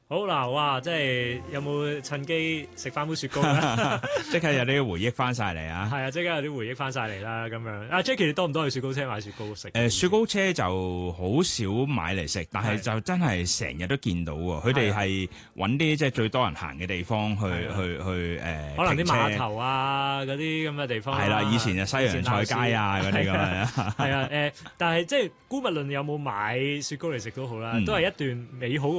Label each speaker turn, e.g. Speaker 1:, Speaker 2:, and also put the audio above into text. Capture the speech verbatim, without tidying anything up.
Speaker 1: 好嗱，哇！即係有冇趁機食翻杯雪糕咧？
Speaker 2: 即刻有啲回憶翻晒嚟啊！
Speaker 1: 係啊，即刻有啲回憶翻晒嚟啦，咁樣。阿 Jackie，你多唔多去雪糕車買雪糕食？
Speaker 2: 誒，雪糕車就好少買嚟食，但係就真係成日都見到喎。佢哋係揾啲即係最多人行嘅地方去去去誒，
Speaker 1: 可能啲碼
Speaker 2: 停車
Speaker 1: 頭啊嗰啲咁嘅地方。
Speaker 2: 係啦，以前就西洋菜街啊嗰啲咁樣。
Speaker 1: 係啊，誒，但係即係姑勿論有冇買雪糕嚟食都好啦，都係一段美好嘅